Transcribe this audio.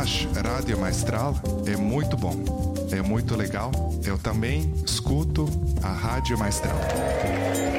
acho Rádio Maestral é muito bom, é muito legal. Eu também escuto a Rádio Maestral.